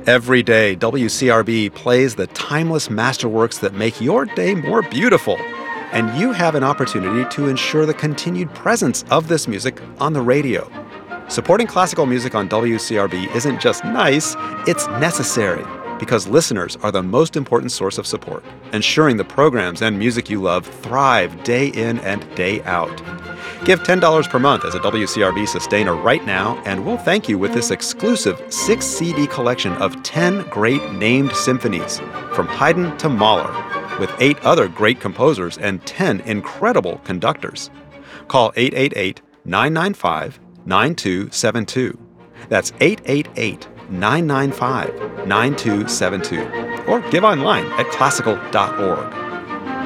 Every day, WCRB plays the timeless masterworks that make your day more beautiful. And you have an opportunity to ensure the continued presence of this music on the radio. Supporting classical music on WCRB isn't just nice, it's necessary, because listeners are the most important source of support, ensuring the programs and music you love thrive day in and day out. Give $10 per month as a WCRB sustainer right now, and we'll thank you with this exclusive 6-CD collection of 10 great named symphonies, from Haydn to Mahler, with 8 other great composers and 10 incredible conductors. Call 888-995-9272. That's 888-995-9272. Or give online at classical.org.